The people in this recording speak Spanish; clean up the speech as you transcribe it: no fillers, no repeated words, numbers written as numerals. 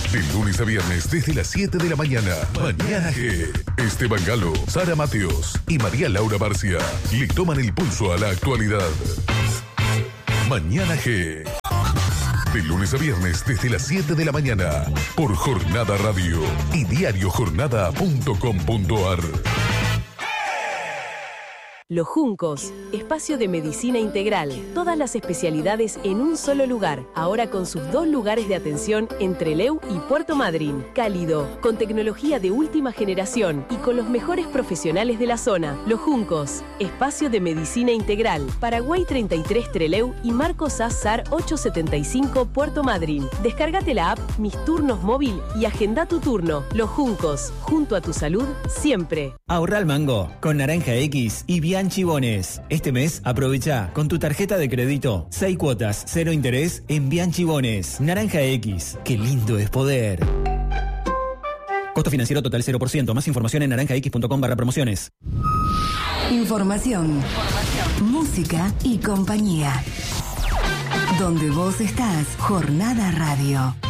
De lunes a viernes desde las 7 de la mañana. Mañana G. Esteban Galo, Sara Mateos y María Laura Barcia le toman el pulso a la actualidad. Mañana G. De lunes a viernes desde las 7 de la mañana. Por Jornada Radio y diariojornada.com.ar. Los Juncos, espacio de medicina integral. Todas las especialidades en un solo lugar. Ahora con sus 2 lugares de atención en Trelew y Puerto Madryn. Cálido, con tecnología de última generación y con los mejores profesionales de la zona. Los Juncos, espacio de medicina integral. Paraguay 33 Trelew y Marcos Azar 875 Puerto Madryn. Descárgate la app Mis Turnos Móvil y agenda tu turno. Los Juncos, junto a tu salud, siempre. Ahorra al mango con Naranja X y Bianchi Bones. Este mes aprovecha con tu tarjeta de crédito 6 cuotas, 0 interés en Bianchi Bones. Naranja X, qué lindo es poder. Costo financiero total 0%. Más información en naranjax.com/promociones. Información, música y compañía. Donde vos estás, Jornada Radio.